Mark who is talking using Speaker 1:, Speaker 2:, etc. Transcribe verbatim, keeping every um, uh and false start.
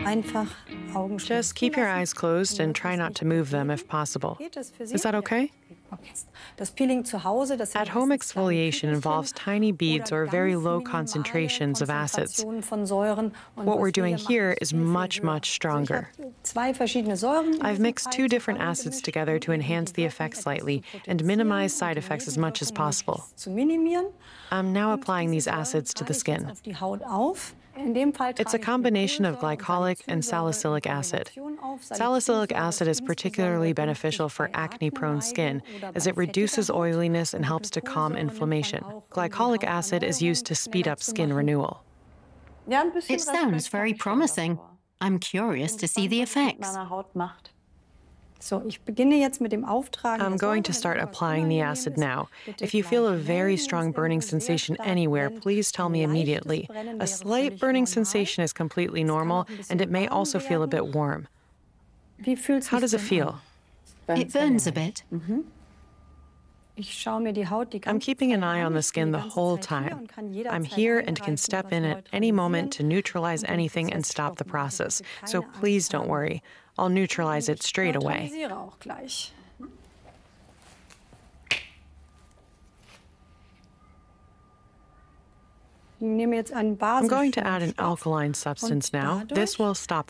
Speaker 1: Einfach Augen
Speaker 2: Just keep your eyes closed and try not to move them if possible. Is that okay?
Speaker 1: Das Peeling zu Hause, das sind
Speaker 2: At-home
Speaker 1: meistens kleine
Speaker 2: exfoliation
Speaker 1: Kügelchen
Speaker 2: involves tiny beads
Speaker 1: oder
Speaker 2: or very
Speaker 1: ganz
Speaker 2: low
Speaker 1: minimale
Speaker 2: concentrations of acids.
Speaker 1: Konzentrationen von Säuren. Und
Speaker 2: What we're
Speaker 1: Wolfram
Speaker 2: doing
Speaker 1: macht
Speaker 2: here
Speaker 1: es
Speaker 2: is
Speaker 1: viel, viel
Speaker 2: much,
Speaker 1: höher.
Speaker 2: much stronger.
Speaker 1: Also ich habe zwei verschiedene Säuren in
Speaker 2: I've
Speaker 1: diesem
Speaker 2: mixed
Speaker 1: Fall
Speaker 2: two different
Speaker 1: zusammengemischt,
Speaker 2: acids together to
Speaker 1: um eben
Speaker 2: enhance
Speaker 1: die
Speaker 2: the
Speaker 1: Wirkung
Speaker 2: effect
Speaker 1: etwas
Speaker 2: slightly
Speaker 1: zu
Speaker 2: and
Speaker 1: potenzieren
Speaker 2: minimize
Speaker 1: und
Speaker 2: side
Speaker 1: die
Speaker 2: effects as much as
Speaker 1: Nebenwirkungen
Speaker 2: possible.
Speaker 1: möglichst zu minimieren.
Speaker 2: I'm now
Speaker 1: Und
Speaker 2: applying
Speaker 1: diese
Speaker 2: these
Speaker 1: Säuren
Speaker 2: acids to
Speaker 1: trage
Speaker 2: the
Speaker 1: ich jetzt
Speaker 2: skin.
Speaker 1: auf die Haut auf. In dem Fall
Speaker 2: It's a
Speaker 1: trage ich
Speaker 2: combination of
Speaker 1: Glykolsäure und
Speaker 2: glycolic and
Speaker 1: Salicylsäure in
Speaker 2: salicylic acid.
Speaker 1: Kombination auf.
Speaker 2: Salicylic
Speaker 1: Salicylsäure
Speaker 2: acid is
Speaker 1: ist
Speaker 2: particularly
Speaker 1: insbesondere
Speaker 2: beneficial
Speaker 1: günstig
Speaker 2: for
Speaker 1: bei
Speaker 2: acne-prone skin,
Speaker 1: Akne-Neigung oder
Speaker 2: as
Speaker 1: bei
Speaker 2: it reduces
Speaker 1: fettiger Haut.
Speaker 2: oiliness and
Speaker 1: Und
Speaker 2: helps to calm
Speaker 1: Glykolsäure nimmt man
Speaker 2: inflammation.
Speaker 1: auch, um die
Speaker 2: Glycolic acid is used to
Speaker 1: Hauterneuerung
Speaker 2: speed
Speaker 1: schneller
Speaker 2: up
Speaker 1: zu
Speaker 2: skin
Speaker 1: machen.
Speaker 2: renewal.
Speaker 1: Ja, ein bisschen
Speaker 3: It sounds
Speaker 1: Respekt
Speaker 3: very
Speaker 1: habe ich schon
Speaker 3: promising.
Speaker 1: davor.
Speaker 3: I'm curious
Speaker 1: Bin
Speaker 3: to see
Speaker 1: gespannt,
Speaker 3: the
Speaker 1: was es mit
Speaker 3: effects.
Speaker 1: meiner Haut macht. So, ich beginne jetzt mit dem Auftragen
Speaker 2: I'm
Speaker 1: der
Speaker 2: going
Speaker 1: Säure,
Speaker 2: to
Speaker 1: wenn
Speaker 2: start
Speaker 1: irgendwas
Speaker 2: applying the
Speaker 1: unangenehm
Speaker 2: acid
Speaker 1: ist,
Speaker 2: now.
Speaker 1: bitte
Speaker 2: If you feel a
Speaker 1: gleich
Speaker 2: very
Speaker 1: melden, wenn
Speaker 2: strong
Speaker 1: es
Speaker 2: burning
Speaker 1: irgendwo sehr
Speaker 2: sensation
Speaker 1: stark
Speaker 2: anywhere,
Speaker 1: brennt.
Speaker 2: please tell
Speaker 1: Ein
Speaker 2: me
Speaker 1: leichtes
Speaker 2: immediately.
Speaker 1: Brennen
Speaker 2: A
Speaker 1: wäre
Speaker 2: slight
Speaker 1: völlig
Speaker 2: burning
Speaker 1: normal.
Speaker 2: sensation is completely
Speaker 1: Es kann
Speaker 2: normal,
Speaker 1: auch ein bisschen
Speaker 2: and it may
Speaker 1: warm
Speaker 2: also feel a
Speaker 1: werden.
Speaker 2: bit warm.
Speaker 1: Wie fühlt
Speaker 2: How
Speaker 1: sich's
Speaker 2: does it
Speaker 1: denn
Speaker 2: feel?
Speaker 1: an?
Speaker 3: It burns a bit.
Speaker 1: Ich schaue mir die Haut die
Speaker 2: I'm
Speaker 1: ganze
Speaker 2: keeping an
Speaker 1: Zeit
Speaker 2: eye on
Speaker 1: an.
Speaker 2: the
Speaker 1: Ich bin
Speaker 2: skin
Speaker 1: die
Speaker 2: the
Speaker 1: ganze
Speaker 2: whole
Speaker 1: Zeit hier
Speaker 2: time.
Speaker 1: und kann
Speaker 2: I'm
Speaker 1: jederzeit
Speaker 2: here and can
Speaker 1: eingreifen und
Speaker 2: step
Speaker 1: was
Speaker 2: in at any moment to
Speaker 1: neutralisieren
Speaker 2: neutralize
Speaker 1: und den
Speaker 2: anything and
Speaker 1: Prozess
Speaker 2: stop the
Speaker 1: stoppen. Also
Speaker 2: process.
Speaker 1: bitte
Speaker 2: So
Speaker 1: keine
Speaker 2: please
Speaker 1: Angst
Speaker 2: don't
Speaker 1: haben.
Speaker 2: worry. I'll neutralize it
Speaker 1: Ich
Speaker 2: straight away.
Speaker 1: neutralisiere auch gleich. Ich nehme jetzt einen
Speaker 2: I'm going to
Speaker 1: basischen
Speaker 2: add an
Speaker 1: Stoff
Speaker 2: alkaline substance
Speaker 1: und
Speaker 2: now. This
Speaker 1: dadurch
Speaker 2: will stop